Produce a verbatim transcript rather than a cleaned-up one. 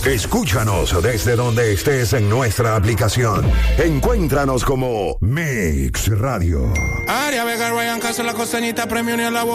Escúchanos desde donde estés en nuestra aplicación. Encuéntranos como Mix Radio. Aria Vega, Ryan Castro, la costeñita, premio ni a la voz.